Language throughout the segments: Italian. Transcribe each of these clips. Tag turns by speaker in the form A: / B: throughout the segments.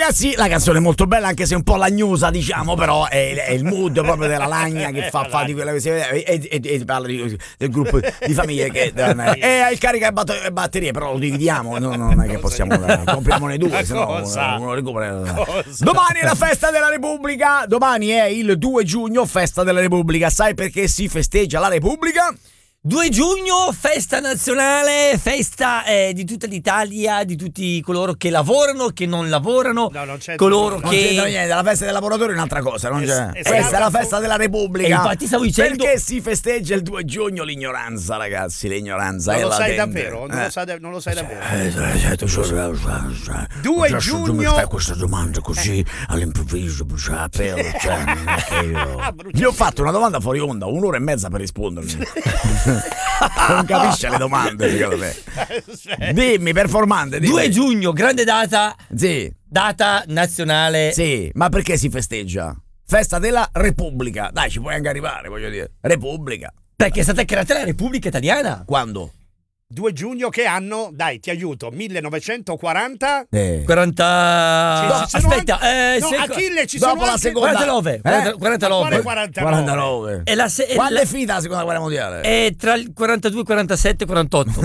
A: ragazzi, la canzone è molto bella, anche se un po' lagnosa, diciamo, però è il mood proprio della lagna che fa di quella che si vede e parla del gruppo di famiglie che e il carica e batterie, però lo dividiamo, non è che possiamo compriamone due, se no uno recupera. Domani è la festa della Repubblica, domani è il 2 giugno, festa della Repubblica. Sai perché si festeggia la Repubblica?
B: 2 giugno, festa nazionale, festa di tutta l'Italia, di tutti coloro che lavorano, che non lavorano,
C: no, non c'è
B: coloro
C: non
B: che...
A: c'entra niente, la festa del lavoratore è un'altra cosa, non c'è. Questa è la festa della Repubblica.
B: E infatti stavo dicendo...
A: Perché si festeggia il 2 giugno l'ignoranza, ragazzi, l'ignoranza
C: non
A: è
C: lo sai
A: latente.
C: davvero? Non lo sai davvero?
A: 2
C: giugno...
A: fai questa domanda così all'improvviso, bruciapelo, cioè, non è che io... Gli ho fatto una domanda fuori onda, 1 ora e mezza per rispondermi. Non capisce le domande, secondo me. Dimmi, performante.
B: 2 giugno, grande data.
A: Sì.
B: Data nazionale.
A: Sì, ma perché si festeggia? Festa della Repubblica. Dai, ci puoi anche arrivare, voglio dire. Repubblica.
B: Perché è stata creata la Repubblica Italiana.
A: Quando?
C: 2 giugno che anno? Dai, ti aiuto. 1940?
B: 40. Aspetta,
C: Achille ci sono
A: dopo la
C: anche...
A: seconda.
B: 49.
A: 49.
B: E la
A: quando è finita la seconda guerra mondiale?
B: È tra il 42, 47 e 48.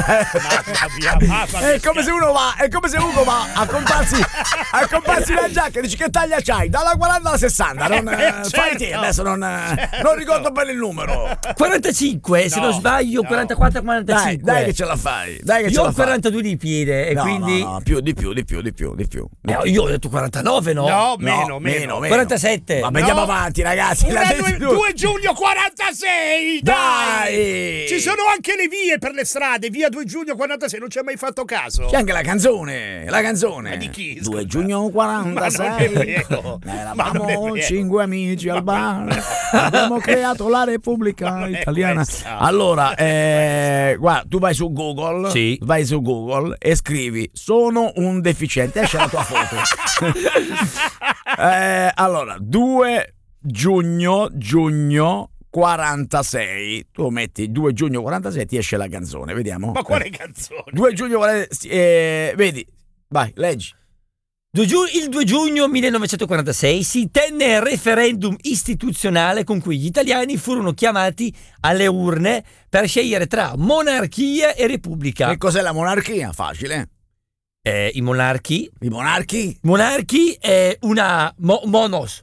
A: È come se uno va a comparsi la giacca e dici che taglia c'hai? Dalla 40 alla 60. Fai te, adesso non ricordo bene il numero.
B: 45, se non sbaglio, 44, 45.
A: Dai che ce la fai.
B: Io ho 42 di piede e quindi...
A: No, più di più.
B: Io ho detto 49, no?
C: No, meno.
B: 47.
A: Ma andiamo avanti, ragazzi.
C: 2 giugno 46. Dai! Ci sono anche le vie per le strade. Via 2 giugno 46. Non ci hai mai fatto caso?
A: C'è anche la canzone.
C: Ma di chi?
A: 2 giugno 46. Eravamo 5 amici al bar. Abbiamo creato la Repubblica Italiana. Allora, guarda, tu vai su Google.
B: Sì.
A: Vai su Google e scrivi sono un deficiente. Esce la tua foto. Allora, 2 giugno 46. Tu metti 2 giugno 46, ti esce la canzone, vediamo.
C: Ma quale canzone?
A: 2 giugno 46, vedi, vai, leggi.
B: Il 2 giugno 1946 si tenne il referendum istituzionale con cui gli italiani furono chiamati alle urne per scegliere tra monarchia e repubblica.
A: Che cos'è la monarchia? Facile.
B: I monarchi è una monos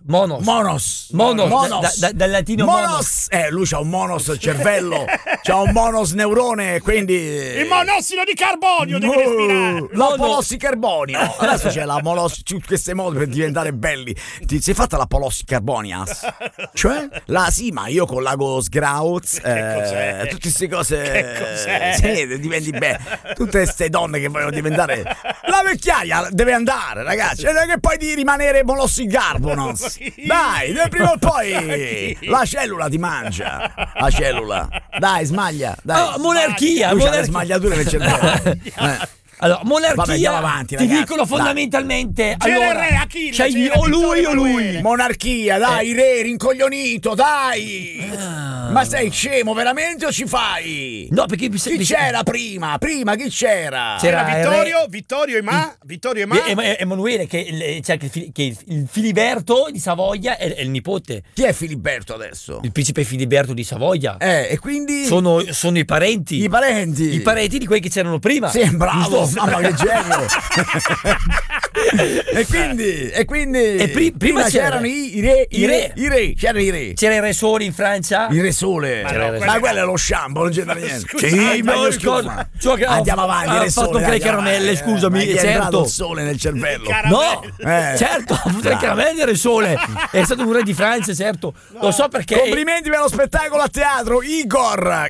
B: dal latino
A: monos. Lui c'ha un monos cervello, c'ha un monos neurone, quindi
C: il monossido di carbonio deve respirare.
A: La polossicarbonio. Adesso c'è la queste mode per diventare belli. Ti sei fatta la polossicarbonias? Cioè? Sì, ma io con l'ago Sgrauz, tutte queste cose.
C: Che cos'è?
A: Sì, diventi bene. Tutte queste donne che vogliono diventare. La vecchiaia deve andare, ragazzi. Non è che poi di rimanere molossigarbonos. Dai, prima o poi la cellula ti mangia. La cellula. Dai, smaglia. Dai.
B: Oh, monarchia.
A: Lui c'ha le smagliature nel cervello.
B: Allora, monarchia.
A: Vabbè, andiamo avanti,
B: ti
A: ragazzi.
B: dicono fondamentalmente.
C: C'era
B: allora,
C: il re Achille.
B: c'hai o lui o lui.
A: Monarchia, dai, re, rincoglionito, dai. Ma sei scemo veramente o ci fai?
B: No, perché
A: chi c'era prima? Prima chi c'era?
C: C'era Vittorio e
B: Emanuele, c'è che il Filiberto di Savoia è il nipote.
A: Chi è Filiberto adesso?
B: Il principe Filiberto di Savoia.
A: E quindi
B: sono i parenti.
A: I parenti
B: di quelli che c'erano prima.
A: Sì, bravo, mamma che genio. e quindi prima c'erano i re. C'erano i re.
B: C'era il Re Sole in Francia.
A: Il Re Sole. Ma quello è lo shampoo, non c'entra niente. Sì, ma andiamo avanti.
B: Ha fatto anche le caramelle, scusami.
A: È
B: certo.
A: il sole nel cervello.
B: No, certo, ha avuto le caramelle del Re Sole. È stato un re di Francia, certo. Lo so perché.
A: Complimenti per lo spettacolo a teatro, Igor.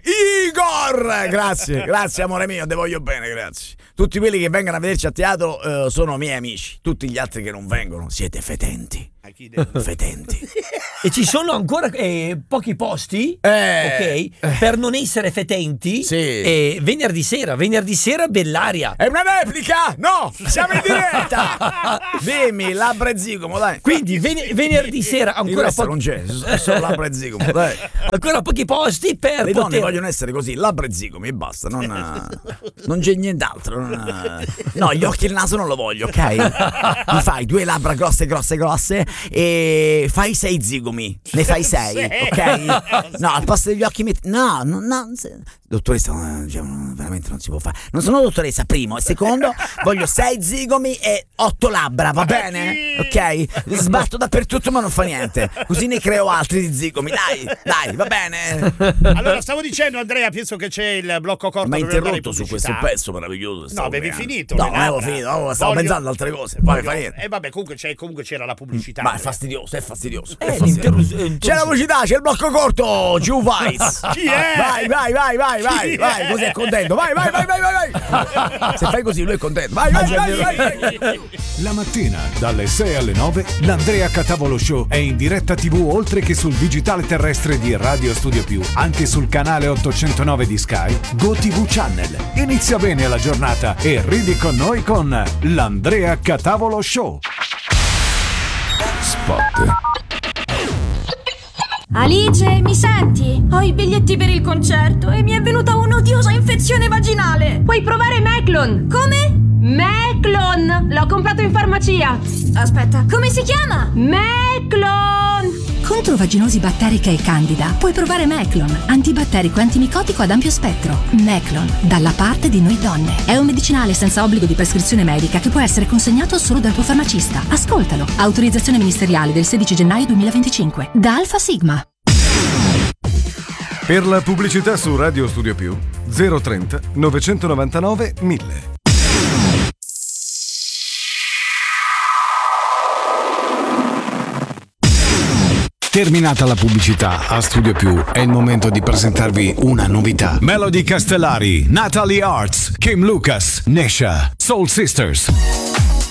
A: Grazie amore mio, te voglio bene, grazie. Tutti quelli che vengono a vederci a teatro sono miei amici. Tutti gli altri che non vengono siete fetenti.
C: chi deve?
A: Fetenti.
B: E ci sono ancora pochi posti, ok, per non essere fetenti.
A: Sì.
B: Venerdì sera Bellaria.
A: È una replica? No, siamo in diretta. Dimmi, labbra e zigomo, dai.
B: Quindi venerdì sera ancora
A: non c'è, è solo labbra e zigomo, dai.
B: Ancora pochi posti per
A: Le donne
B: poter...
A: vogliono essere così, labbra e zigomi e basta, non c'è nient'altro. No, gli occhi e il naso non lo voglio, ok? Mi fai 2 labbra grosse e fai 6 zigomi, ne fai 6, ok? No, al posto degli occhi no, dottoressa, veramente non si può fare. Non sono dottoressa, primo, e secondo, voglio 6 zigomi e 8 labbra, va bene? Ok? Sbatto dappertutto ma non fa niente, così ne creo altri di zigomi, dai, va bene?
C: Allora, stavo dicendo, Andrea, penso che c'è il blocco corto.
A: Ma interrotto su questo pezzo meraviglioso.
C: No, avevi finito.
A: No, non avevo finito, stavo pensando ad altre cose. Poi fa niente.
C: E vabbè, comunque c'era la pubblicità.
A: Ma è fastidioso.
B: C'è
A: la pubblicità, c'è il blocco corto, Giù Vice.
C: Chi è?
A: Vai, così è contento. Vai. Se fai così lui è contento. Vai.
D: La mattina, dalle 6 alle 9, l'Andrea Catavolo Show è in diretta TV oltre che sul digitale terrestre di Radio Studio Più, anche sul canale 809 di Sky, GoTV Channel. Inizia bene la giornata e ridi con noi con l'Andrea Catavolo Show. Spot.
E: Alice, mi senti? Ho i biglietti per il concerto e mi è venuta un'odiosa infezione vaginale.
F: Puoi provare Meclon.
E: Come?
F: Meclon! L'ho comprato in farmacia.
E: Aspetta, come si chiama?
F: Meclon!
G: Contro vaginosi batterica e candida puoi provare Meclon, antibatterico e antimicotico ad ampio spettro. Meclon, dalla parte di noi donne. È un medicinale senza obbligo di prescrizione medica che può essere consegnato solo dal tuo farmacista. Ascoltalo. Autorizzazione ministeriale del 16 gennaio 2025. Da Alfa Sigma.
D: Per la pubblicità su Radio Studio Più 030 999 1000. Terminata la pubblicità a Studio Più, è il momento di presentarvi una novità. Melody Castellari, Natalie Arts, Kim Lucas, Nesha, Soul Sisters.